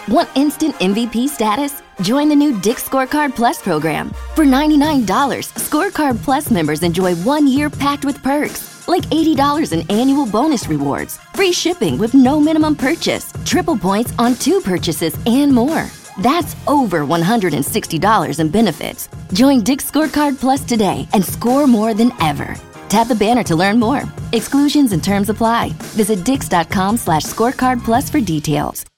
Want instant MVP status? Join the new Dick's Scorecard Plus program. For $99, Scorecard Plus members enjoy 1 year packed with perks, like $80 in annual bonus rewards, free shipping with no minimum purchase, triple points on 2 purchases, and more. That's over $160 in benefits. Join Dick's Scorecard Plus today and score more than ever. Tap the banner to learn more. Exclusions and terms apply. Visit dix.com/scorecard plus for details.